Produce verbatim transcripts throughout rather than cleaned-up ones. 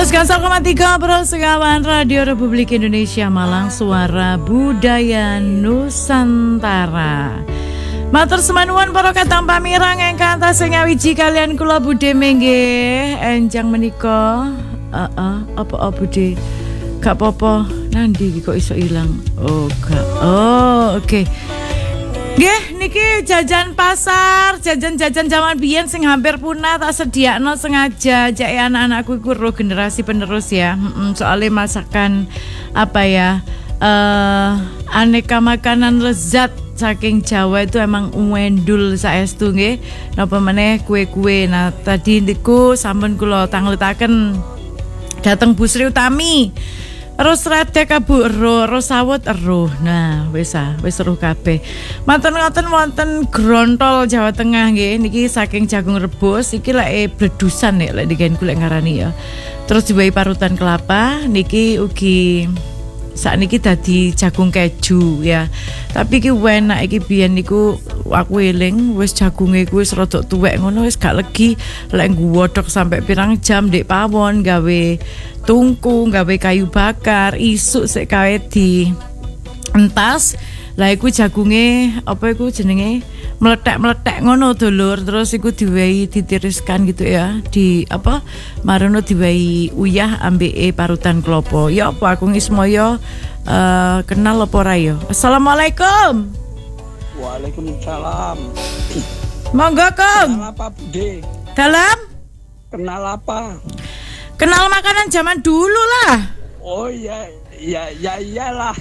seratus koma tiga Persekawan Radio Republik Indonesia Malang, suara budaya Nusantara. Matur semanuwun para kadang pamirang ingkang tasih ngawiji kalian kula budhe menggih enjang menika. Heeh, apa-apa budhe? Gak apa-apa. Nandi kok iso ilang? Oh, gak. Oh, oke. Okay. Nggih, niki jajan pasar, jajan-jajan zaman biyen sing hampir punah tak sediakno sengaja jake anak-anakku iku ro generasi penerus ya. Mm-mm, soalnya masakan apa ya? Uh, aneka makanan lezat saking Jawa itu emang wendul saestu nggih. Napa meneh kue-kue. Nah, tadi niku sampun kula tangletaken dateng Bu Sri Utami. Terus redek abu ero, terus sawut ero. Nah, wis ah, wis ero kabeh. Matur ngoten wonten Grontol Jawa Tengah nggih. Niki saking jagung rebus, iki lek e bledusan nek lek digen golek ngarani ya. Terus diwehi parutan kelapa, niki ugi sakniki dadi jagung keju ya. Tapi iki enak iki biyen niku aku eling wis jagunge kuwi wis rada tuwek ngono wis gak legi lek nggodhog sampai pirang jam ndek pawon gawe tungku, gawe kayu bakar, isuk sik kae di entas. Lah iku jagunge apa iku jenenge meletek-meletek ngono dulur, terus iku diwehi ditiriskan gitu ya, di apa marono diwehi uyah ambeke parutan klopo. Ya apa aku ngismoyo uh, kenal apa ora ya. Assalamualaikum. Waalaikumsalam. Monggo Kong. Kenal apa Bude? Dalam? Kenal apa? Kenal makanan zaman dulu lah. Oh iya, ya ya iyalah.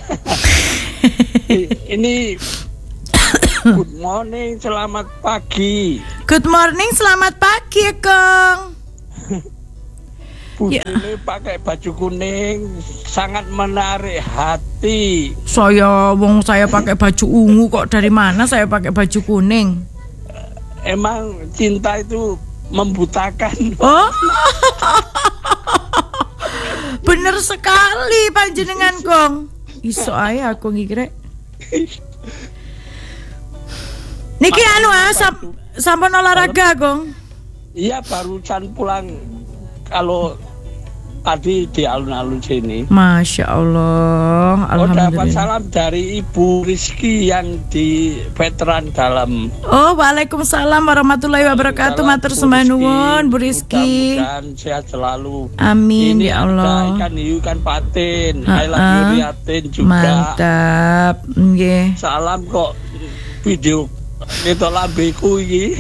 Ini good morning, selamat pagi. Good morning, selamat pagi, Kong. Bu ya. Ini pakai baju kuning sangat menarik hati. Saya wong saya pakai baju ungu kok, dari mana saya pakai baju kuning? Emang cinta itu membutakan. Oh. Bener sekali panjenengan, Kong. Iso ae aku ngikire. Niki anu ah sam, sampun olahraga, Kong. Iya, barusan pulang kalau tadi di alun-alun sini. Masya Allah, alhamdulillah. Oh, dapat salam dari Ibu Rizky yang di veteran dalam. Oh, waalaikumsalam warahmatullahi wabarakatuh. Matur sembah nuwun Bu Rizky. Mudah-mudahan sehat selalu. Amin. Ini ya Allah. Ikan hiu, ikan patin, I love you Riatin juga. Mantap. Nggih. Salam kok video itu lambeku iki.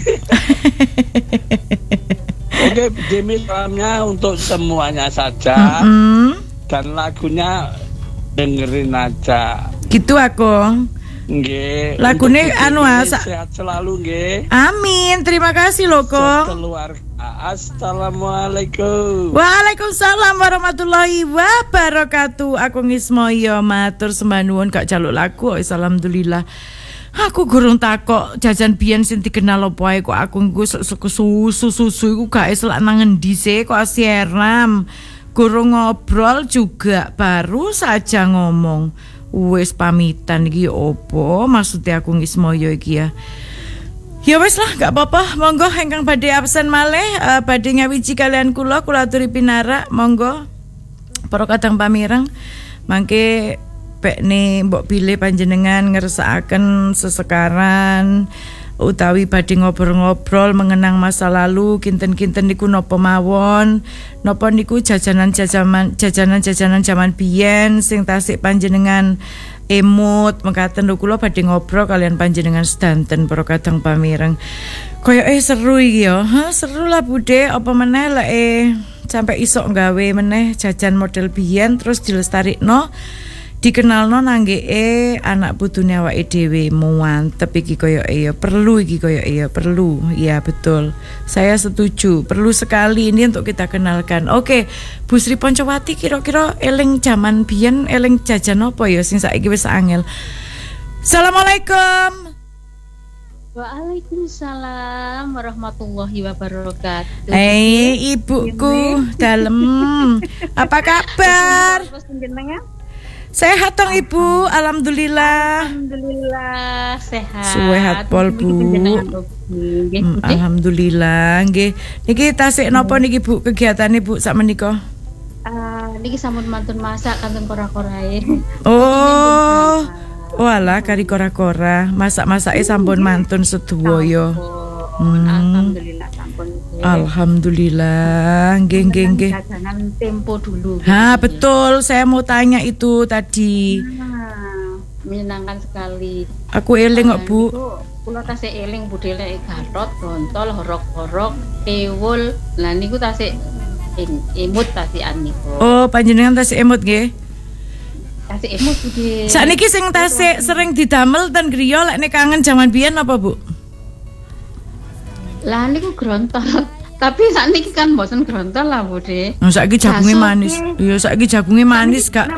Oke, demi salamnya untuk semuanya saja. Mm-hmm. Dan lagunya dengerin aja. Gitu aku. Nggih. Lagune anu asa. Sehat selalu nggih. Amin. Terima kasih loh, Kong. Keluarga. Assalamualaikum. Waalaikumsalam warahmatullahi wabarakatuh. Aku ngismoyo matur sembah nuwun gak jaluk lagu. Alhamdulillah. Aku gurung takok jajan biyen sing dikenal opo ae kok aku nggo susu-susu iku gak selak nang endi sih kok asieram. Gurung ngobrol juga baru saja ngomong. Wis pamitan iki opo maksudnya aku ngismoyo iki ya. Ya wis lah gak apa-apa. Monggo ingkang badhe absen malih uh, badhe ngawiji kalian kula kula aturi pinarak monggo. Para kadang pamireng mangke pekne mbok pilih panjenengan ngersakaken sesekaran utawi badhe ngobrol-ngobrol mengenang masa lalu kinten-kinten niku napa mawon napa niku jajanan-jajanan jajanan-jajanan zaman biyen sing tasik panjenengan emut mekaten lho kula badhe ngobrol kalian panjenengan sedanten para kadang pamireng. Kaya eh seru iki ya. Ha seru lah Bude apa meneh lek eh sampai isok gawe meneh jajan model biyen terus dilestarikno dikenalno nanggeke anak putune awake dhewe. Mantep iki koyo ya perlu iki koyo ya perlu. Ya betul. Saya setuju. Perlu sekali ini untuk kita kenalkan. Oke, Bu Sri Poncowati kira-kira eling jaman biyen eling jajan apa ya sing saiki wis angel. Assalamualaikum. Waalaikumsalam warahmatullahi wabarakatuh. Hei ibuku dalem. Apa kabar? Sehat dong Ibu, alhamdulillah. Alhamdulillah sehat. Sehat pol Bu. Hmm, alhamdulillah nggih. Niki tasik napa niki Bu kegiatane Bu sak menika? Uh, niki sampun mantun masak kantun kora-korae. Oh. Walah kari kora-kora, masak-masake sampun mantun sedaya. Hmm. Alhamdulillah sampun. Alhamdulillah, nggih nggih nggih. Jajanan tempo dulu. Ha, betul. Saya mau tanya itu tadi. Nah, menyenangkan sekali. Aku eling kok, Bu. Kula tasih eling budhe lek Gatot, Bontol, Horok-horok, Ewul. Lah niku tasih imut tasih niku. Oh, panjenengan tasih imut nggih. Tasih imut budhe. Sakniki sing tasih sering didamel ten griya lek nek kangen jaman biyen apa, Bu? Lah niku grontol. Tapi sakniki kan mboten grontol lah, Budhe. Nah, saiki jagunge manis. Iya, saiki jagunge manis, Kak.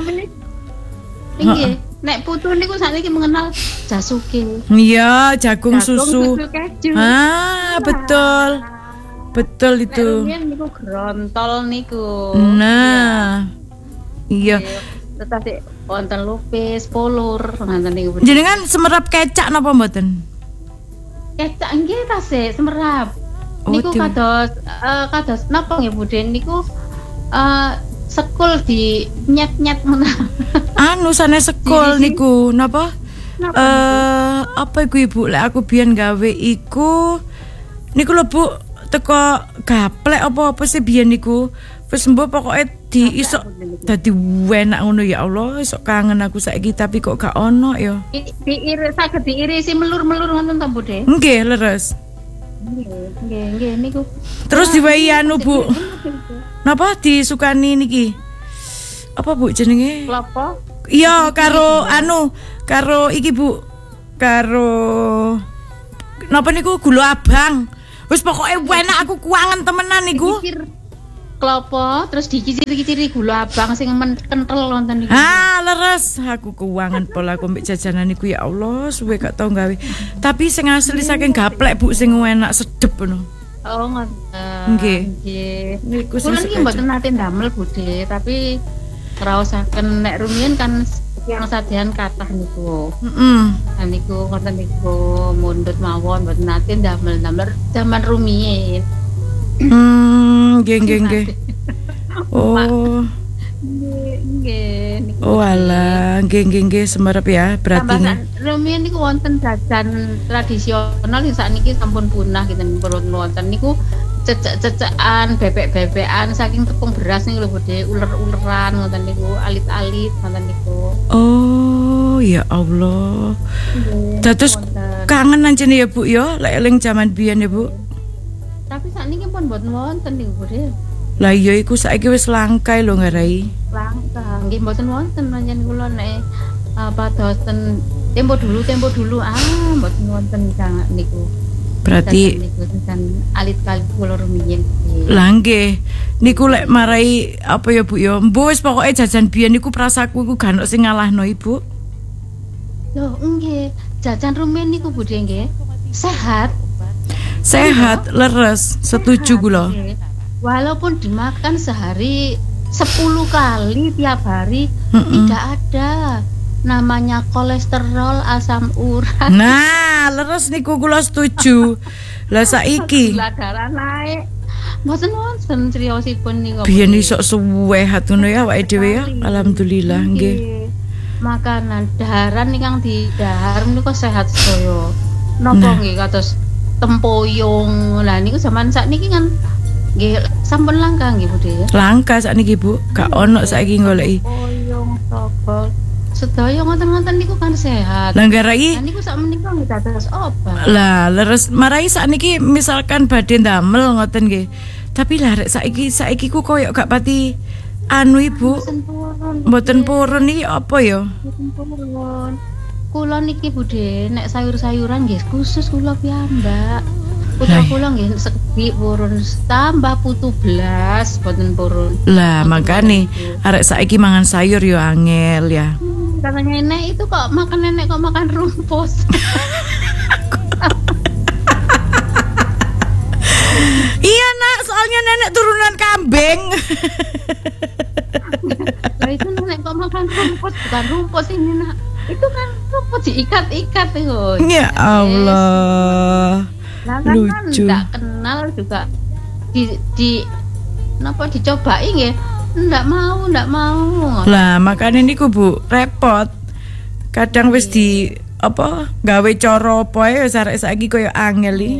Nggih, nek putu niku sakniki mengenal jasuke. Iya, jagung, jagung susu. susu keju. Ah, betul. Betul itu. Nek niku grontol niku. Nah. Iya. Tetapi wonten lupis, polur, ngoten niku. Jenengan semerap kecak napa mboten? Kecak nggih tasih semerap. Oh, niku kados uh, kados napa nggih Budhe niku uh, sekul di nyet-nyet menawa. Anu sane sekul niku napa? Eh uh, apa iku Ibu? Lek aku biyen gawe iku niku lho Bu, teko gaplek apa-apa sih biyen niku. Wis mbok pokoke diisok dadi enak ngono ya Allah, isok kangen aku saiki tapi kok gak ono ya. Diiris saged diirisi melur-melur ngoten to Budhe? Nggih, leres. Nggih, nggih niku. Terus diwehi anu Bu. Napa disukani niki? Apa Bu jenenge? Klopo? Iya, karo anu, karo iki Bu. Karo napa niku gula abang. Wis pokoke enak aku kuangen temenan niku. Klopo terus dikiciri-kiciri gula abang sing kentel wonten niku. Ah, leres. Aku kuangen pola aku mbek jajanan niku ya Allah, suwe gak tau gawe. Tapi sing asli saking gaplek Bu sing enak sedep ngono. Oh, ngoten. Nggih. Nggih. Niku sing iki mboten nate ndamel Budhe, tapi ngraosaken nek rumiyin kan yang sadean kathah niku. Heeh. Mm niku ngoten niku mundhut mawon mboten nate ndamel-ndamel zaman rumiyin. Hmm, nggih nggih nggih. Oh. Nggih, nggih. Oh alah, nggih nggih nggih semerep ya berarti. Rumiyin niku wonten jajan tradisional sing sakniki sampun punah kinten purun wonten niku cecek-cecekan, bebek-bebekan saking tepung beras niku lho Budhe, uler-uleran ngoten niku, alit-alit ngoten niku. Oh, ya Allah. Dados kangen anjene ya Bu ya, lek eling jaman biyen ya Bu. Tapi sakniki pun mboten wonten niku Budhe. Lah iya iku saiki wis langka lho ngarai. Langka, nggih mboten wonten pancen kula nek apa dosen tempo dulu tempo dulu ah mboten wonten sangat niku. Berarti niku tentang alit-alit kula rumiyin. Lah nggih. Niku lek marai apa ya Bu ya, mbo wis pokoke jajan biyen niku prasaku iku gak ono sing ngalahno Ibu. Loh nggih, jajan rumiyin niku Budhe nggih. Sehat. Sehat, leres, setuju kula. Walaupun dimakan sehari sepuluh kali tiap hari, mm-mm, tidak ada namanya kolesterol, asam urat. Nah, leres niku kula setuju. Lah saiki gula darah naik. Mboten wonten criosipun niku. Biyen iso suwehat ngono ya awake dhewe ya. Alhamdulillah nggih. Makanan daharan ingkang didhahar niku sehat sedaya. Napa nggih kados tempoyong. Lah niku zaman sakniki kan nggih sampun langka nggih Budhe. Langka sakniki Bu, gak ono saiki goleki. Tempoyong, sogol. Sedaya ngoten-ngoten niku kan sehat. Lah garai. Lah niku sak menika nggih dados obat. Lah leres marai sakniki misalkan badhe ndamel ngoten nggih. Tapi lah rek saiki saiki ku koyo gak pati anu Ibu. Mboten purun iki apa ya? Mboten purun. Kula niki Budhe nek sayur-sayuran nggih khusus kula piyambak. Putra kula nggih sekedhik purun tambah putu blas boten purun. Lah makane arek saiki mangan sayur yo angel ya. Hmm, katanya nenek itu kok makan nenek kok makan rumput. Iya nak, soalnya nenek turunan kambing. Lah itu nenek kok makan rumput, bukan rumput ini nak. Itu kan rumput diikat-ikat itu. Ya Allah. Nah, kan lucu. Kan enggak kenal juga di di napa dicobai nggih. Ndak mau, ndak mau. Lah makanya niku Bu, repot. Kadang wis di apa gawe cara apa ae wis arek saiki koyo angel iki.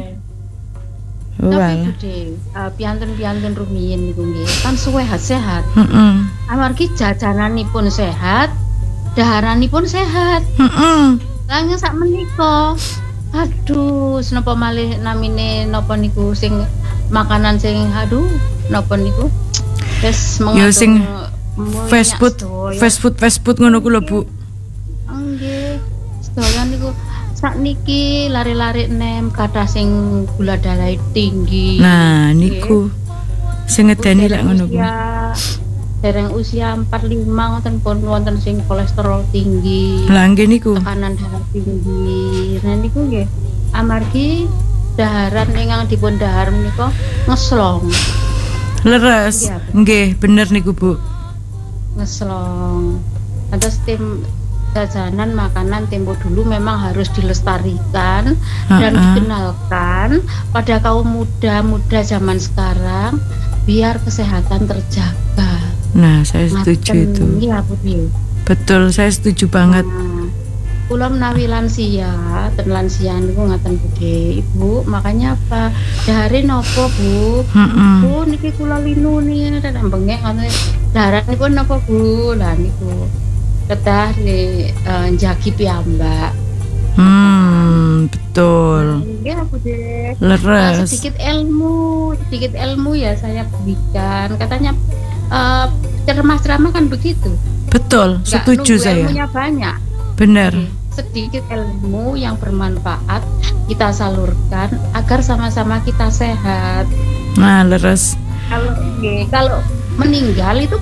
Tapi Bude, uh, piantun-piantun rumiyin niku nggih kan sehat-sehat. Heeh. Amargi jajananipun sehat, daharanipun sehat. Heeh. Lah sak menika aduh, napa malih namine napa niku sing makanan sing aduh napa niku wis yo sing fast food fast food fast food ngono ku lho Bu. Nggih sedaya niku sakniki lari-lari nem kathah sing gula darah tinggi. Nah niku sing ngedeni lek ngono ku dereng usia empat puluh lima ngoten pun wonten sing kolesterol tinggi. Lah nggih niku tekanan darah tinggi. Nah niku nggih amargi daharan ingkang dipun dahar menika ngeslong. Leres. Nggih, bener niku Bu. Ngeslong. Terus tim jajanan makanan tempo dulu memang harus dilestarikan uh-uh. dan dikenalkan pada kaum muda-muda zaman sekarang biar kesehatan terjaga. Nah, saya setuju Maten, itu. Iya, Bu. Betul, saya setuju banget. Nah, kula menawi lansia, ten lansia niku ngaten Bude, Ibu, makanya apa? Dahare napa, Bu? Heeh. Bu niki kula linu nih, dan bengek ngoten. Daharanipun napa, Bu? Lah niku kedah di uh, jagi piyambak. Hmm, betul. Iya, Bude. Leres. Nah, sedikit ilmu, sedikit ilmu ya saya berikan. Katanya uh, ceramah-ceramah kan begitu. Betul, Nggak setuju saya. Ilmunya banyak. Benar. Sedikit ilmu yang bermanfaat kita salurkan agar sama-sama kita sehat. Nah, leres. Kalau kalau meninggal itu